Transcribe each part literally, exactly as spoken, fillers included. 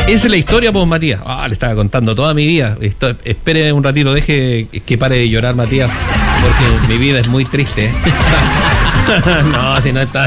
Esa es la historia, pues, Matías. Ah, le estaba contando toda mi vida. Esto, espere un ratito, deje que pare de llorar, Matías, porque mi vida es muy triste. No, si no está...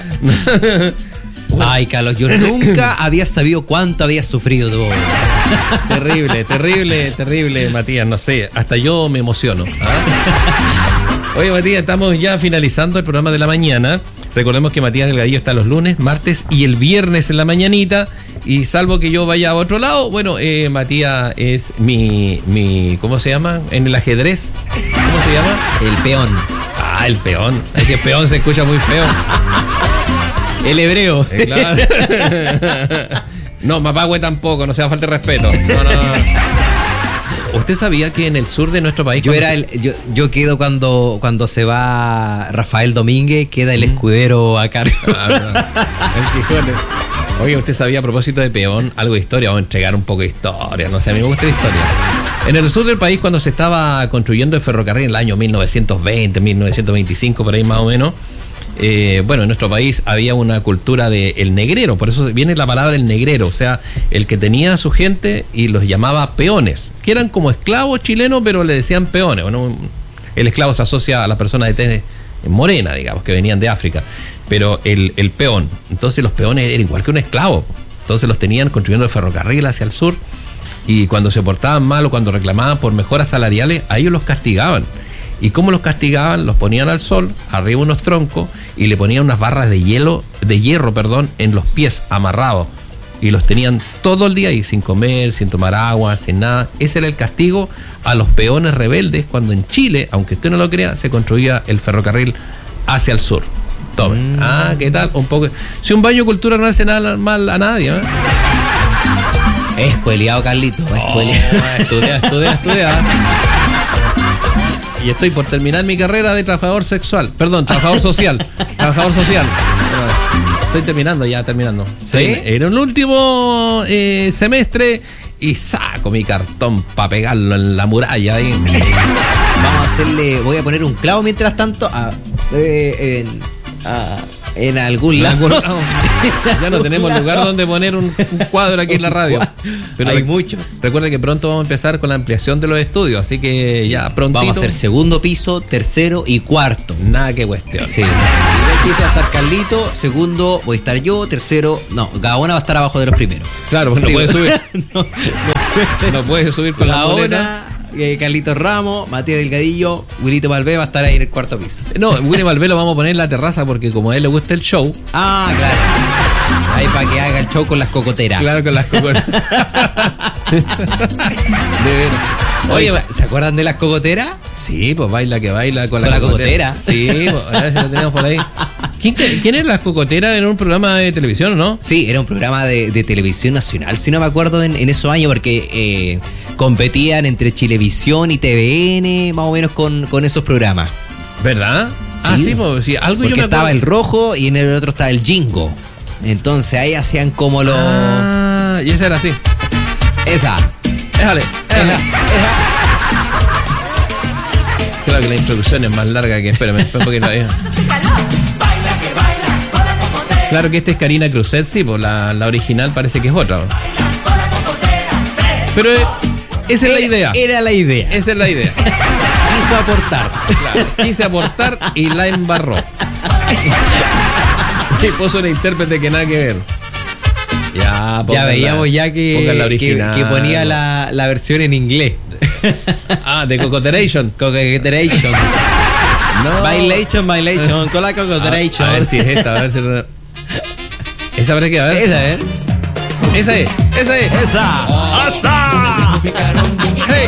Ay, Carlos, yo nunca había sabido cuánto había sufrido tú. Terrible, terrible, terrible, Matías, no sé, hasta yo me emociono. ¿Ah? Oye, Matías, estamos ya finalizando el programa de la mañana. Recordemos que Matías Delgadillo está los lunes, martes y el viernes en la mañanita. Y salvo que yo vaya a otro lado, bueno, eh, Matías es mi, mi, ¿cómo se llama? En el ajedrez, ¿cómo se llama? El peón. Ah, el peón. Es que peón se escucha muy feo. El hebreo. Eh, claro. No, Mapagüe tampoco, no se da falta de respeto. No, no, no. ¿Usted sabía que en el sur de nuestro país... Yo era el, yo, yo quedo cuando, cuando se va Rafael Domínguez, queda el escudero a cargo. Ah, el Quijote. Oye, ¿usted sabía a propósito de peón algo de historia? Vamos a entregar un poco de historia, no sé, a mí me gusta la historia. En el sur del país, cuando se estaba construyendo el ferrocarril en el año mil novecientos veinte, mil novecientos veinticinco, por ahí más o menos, eh, bueno, en nuestro país había una cultura del negrero, por eso viene la palabra el negrero, o sea, el que tenía a su gente y los llamaba peones, que eran como esclavos chilenos, pero le decían peones. Bueno, el esclavo se asocia a las personas de tez morena, digamos, que venían de África, pero el, el peón, entonces los peones eran igual que un esclavo, entonces los tenían construyendo el ferrocarril hacia el sur, y cuando se portaban mal o cuando reclamaban por mejoras salariales, a ellos los castigaban. ¿Y cómo los castigaban? Los ponían al sol, arriba unos troncos, y le ponían unas barras de hielo, de hierro, perdón, en los pies, amarrados. Y los tenían todo el día ahí, sin comer, sin tomar agua, sin nada. Ese era el castigo a los peones rebeldes cuando en Chile, aunque usted no lo crea, se construía el ferrocarril hacia el sur. Tomen. Mm. Ah, ¿qué tal? Un poco. Si un baño de cultura no hace nada mal a nadie, ¿eh? Escueleado, Carlito. Escueleado. Oh, estudia, estudia, estudia. Y estoy por terminar mi carrera de trabajador sexual. Perdón, trabajador social. Trabajador social. Estoy terminando, ya terminando. ¿Sí? Era el último eh, semestre y saco mi cartón para pegarlo en la muralla ahí. Vamos a hacerle. Voy a poner un clavo mientras tanto. A, eh, en, a, en algún lado. No, ya no tenemos lugar donde poner un, un cuadro aquí en la radio. Pero hay muchos. Recuerden que pronto vamos a empezar con la ampliación de los estudios, así que sí, ya prontito. Vamos a hacer segundo piso, tercero y cuarto. Nada que cuestión. Sí. Primer piso va a estar Carlito, segundo voy a estar yo, tercero, no, Gaona va a estar abajo de los primeros. Claro, pues no sí, puede subir. no, no, no puede subir con la boleta. Eh, Carlitos Ramos, Matías Delgadillo, Wilito Valvé va a estar ahí en el cuarto piso. No, Willy Valvé lo vamos a poner en la terraza porque como a él le gusta el show. Ah, claro. Ahí para que haga el show con las cocoteras. Claro, con las cocoteras. De veras. Oye, ¿se acuerdan de las cocoteras? Sí, pues baila que baila con, con la, la cocotera. cocotera. Sí, pues, a ver si lo tenemos por ahí. ¿Quién, quién era las cocoteras en un programa de televisión o no? Sí, era un programa de, de televisión nacional, si no me acuerdo en, en esos años, porque eh, competían entre Chilevisión y T V N, más o menos con, con esos programas. ¿Verdad? Sí, ah, sí, pues sí, algo porque yo me estaba el rojo y en el otro estaba el Jingo. Entonces ahí hacían como los... Ah, y esa era así. Esa. Déjale, déjale. Esa, esa. Claro que la introducción es más larga que... Espérame, espérame porque la deja. Claro que esta es Karina Cruzet, sí, pues la, la original parece que es otra. Pero eh, esa es la idea. Era la idea. Esa es la idea. Quiso aportar. Claro, quise aportar y la embarró. Y puso una intérprete que nada que ver. Ya, ya veíamos ya que, que, que ponía la, la versión en inglés. Ah, de Cocoteration. Cocoteration. No. Bailation, bailation, con la Cocoteration. A, a ver si es esta, a ver si... Esa parece que, a ver. Esa es. Esa es, esa es. Esa. Oh. ¡Asa! Hey,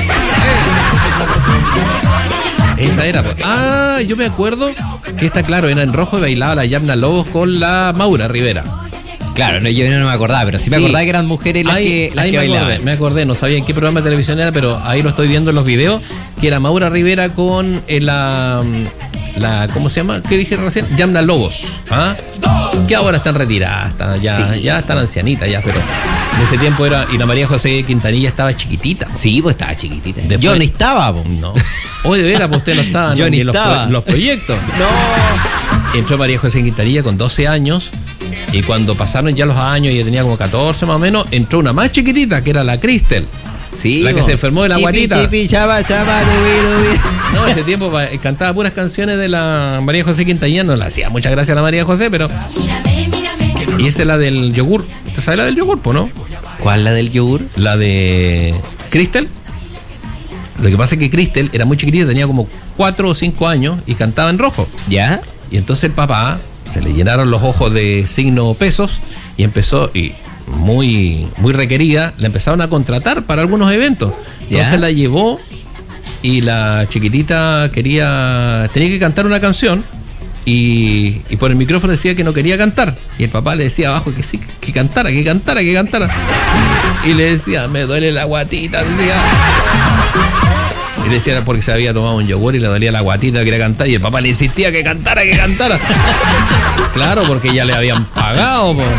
hey. Esa era. Ah, yo me acuerdo que está claro, era en rojo y bailaba la Yamna Lobos con la Maura Rivera. Claro, no, yo no me acordaba, pero sí me sí. acordaba que eran mujeres las ahí, que, las ahí que me bailaban. Acordé, me acordé, no sabía en qué programa de televisión era, pero ahí lo estoy viendo en los videos, que era Maura Rivera con eh, la, la, ¿cómo se llama? ¿Qué dije recién? Yamna Lobos, ¿ah? Que ahora están retiradas, están, ya, sí. ya están ancianitas ya, pero en ese tiempo era, y la María José Quintanilla estaba chiquitita. Sí, pues estaba chiquitita. Después, yo no estaba, pues. No. Hoy de veras, pues usted no estaba yo ni ni en los, estaba. Pro, los proyectos. No. Entró María José Quintanilla con doce años Y cuando pasaron ya los años, ella tenía como catorce más o menos, entró una más chiquitita, que era la Cristel. Sí, la que bo. se enfermó de la Chipi, guatita. chipi, chapa, chapa, dubi, dubi. No, ese tiempo pa- cantaba puras canciones de la María José Quintanilla. No le hacía mucha gracia a la María José, pero... Y esa es la del yogur. ¿Usted sabe la del yogur, po, no? ¿Cuál, la del yogur? La de Cristel. Lo que pasa es que Cristel era muy chiquitita, tenía como cuatro o cinco años y cantaba en rojo. ¿Ya? Y entonces el papá se le llenaron los ojos de signo pesos y empezó, y muy, muy requerida, la empezaron a contratar para algunos eventos. Entonces ¿Ya? la llevó y la chiquitita quería, tenía que cantar una canción y, y por el micrófono decía que no quería cantar. Y el papá le decía abajo que sí, que cantara, que cantara, que cantara. Y le decía, me duele la guatita, decía. Y le decía porque se había tomado un yogur y le dolía la guatita, quería cantar, y el papá le insistía que cantara, que cantara. Claro, porque ya le habían pagado, pues.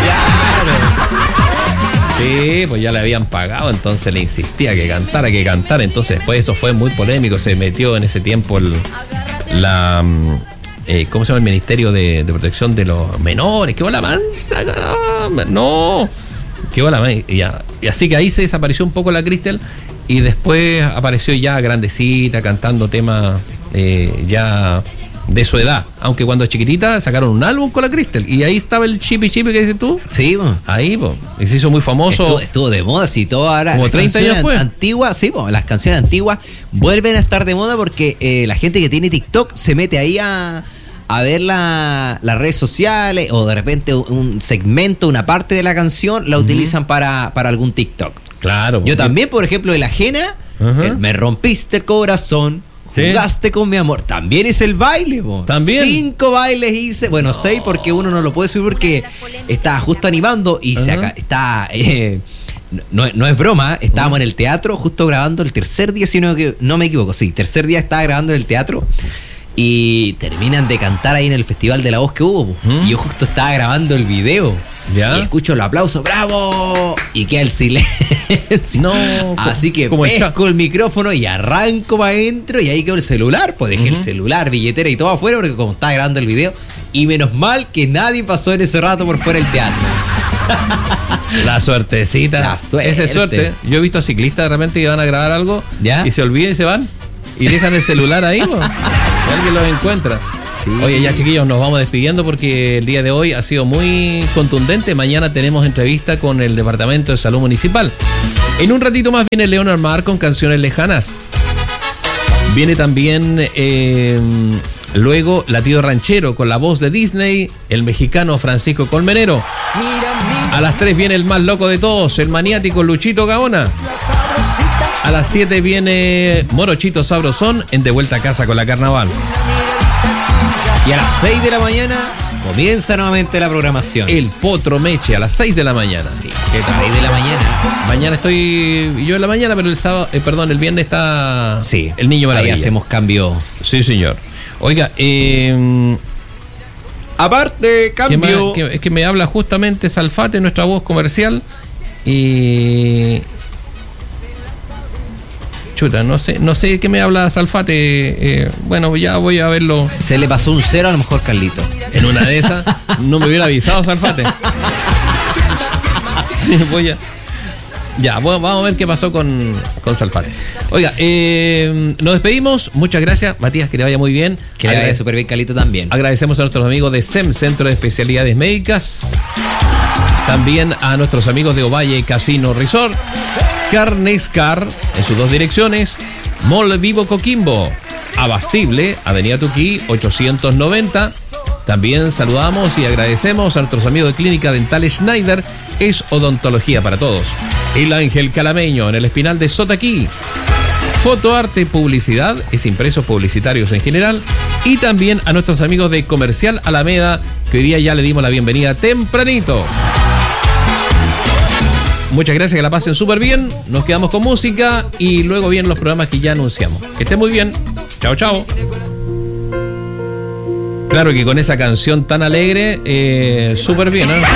Sí, pues ya le habían pagado, entonces le insistía que cantara, que cantara. Entonces después eso fue muy polémico, se metió en ese tiempo el, la... Eh, ¿cómo se llama? El Ministerio de, de Protección de los Menores. ¡Qué bola mansa, caramba! ¡No! ¡Qué bola mansa! Y, ya. Y así que ahí se desapareció un poco la Cristel y después apareció ya grandecita, cantando temas eh, ya de su edad. Aunque cuando chiquitita sacaron un álbum con la Cristel y ahí estaba el chipi chipi que dices tú. Sí, bo. Ahí, po. Y se hizo muy famoso. Estuvo, estuvo de moda, sí, todo ahora. Como las treinta años canciones después. antiguas, sí, bo, las canciones antiguas vuelven a estar de moda porque eh, la gente que tiene TikTok se mete ahí a, a ver la, las redes sociales o de repente un segmento, una parte de la canción la uh-huh. utilizan para, para algún TikTok. Claro. Yo también, por ejemplo, de la ajena, uh-huh. eh, me rompiste el corazón. ¿Sí? Jugaste con mi amor. También hice el baile, po. También. Cinco bailes hice. Bueno, no. seis porque uno no lo puede subir porque está justo animando y uh-huh. se acá, está. Eh, no, no es broma. Estábamos uh-huh. en el teatro justo grabando el tercer día, si no, no me equivoco. Sí, tercer día estaba grabando en el teatro y terminan de cantar ahí en el Festival de la Voz que hubo. Uh-huh. Y yo justo estaba grabando el video. ¿Ya? Y escucho los aplausos, ¡bravo! Y queda el silencio. No, así que como pesco el, el micrófono y arranco para adentro y ahí quedó el celular. Pues dejé uh-huh. el celular, billetera y todo afuera porque como estaba grabando el video. Y menos mal que nadie pasó en ese rato por fuera del teatro. La suertecita. La suerte. Esa es suerte. Yo he visto a ciclistas de repente que van a grabar algo ¿ya? Y se olvidan y se van. Y dejan el celular ahí, ¿no? Y alguien los encuentra. Sí. Oye, ya chiquillos, nos vamos despidiendo porque el día de hoy ha sido muy contundente. Mañana tenemos entrevista con el Departamento de Salud Municipal. En un ratito más viene Leonard Mar con Canciones Lejanas. Viene también eh, luego Latido Ranchero con la voz de Disney, el mexicano Francisco Colmenero. A las tres viene el más loco de todos, el maniático Luchito Gaona. A las siete viene Morochito Sabrosón en De Vuelta a Casa con la Carnaval. Y a las seis de la mañana comienza nuevamente la programación. El Potro Meche a las seis de la mañana. Sí, ¿qué tal? seis de la mañana. Mañana estoy yo en la mañana, pero el sábado, eh, perdón, el viernes está sí, el Niño Maravilla. Ahí hacemos cambio. Sí, señor. Oiga, eh, aparte, cambio. Que, es que me habla justamente Salfate, nuestra voz comercial. Y chuta, no sé, no sé qué me habla Salfate. Eh, bueno, ya voy a verlo. Se le pasó un cero a lo mejor, Carlito. En una de esas, no me hubiera avisado Salfate. Sí, voy a. Ya, bueno, vamos a ver qué pasó con, con Salfate. Oiga, eh, nos despedimos. Muchas gracias, Matías, que le vaya muy bien. Que le vaya súper bien, Carlito, también. Agradecemos a nuestros amigos de S E M, Centro de Especialidades Médicas. También a nuestros amigos de Ovalle Casino Resort. Carnescar en sus dos direcciones, Mall Vivo Coquimbo, Abastible, Avenida Tuquí ochocientos noventa. También saludamos y agradecemos a nuestros amigos de Clínica Dental Schneider, es odontología para todos. El Ángel Calameño en el Espinal de Sotaquí. Fotoarte Publicidad, es impresos publicitarios en general. Y también a nuestros amigos de Comercial Alameda, que hoy día ya le dimos la bienvenida tempranito. Muchas gracias, que la pasen súper bien. Nos quedamos con música y luego vienen los programas que ya anunciamos. Que estén muy bien. Chao, chao. Claro que con esa canción tan alegre, eh, súper bien, ¿eh?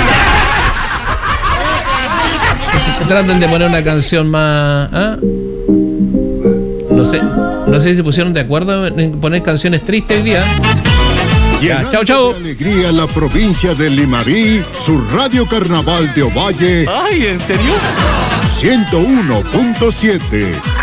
Traten de poner una canción más... ¿eh? No sé, no sé si se pusieron de acuerdo en poner canciones tristes hoy día. Ya, chao, chao. De alegría la provincia de Limarí, su Radio Carnaval de Ovalle. Ay, ¿en serio? ciento uno punto siete.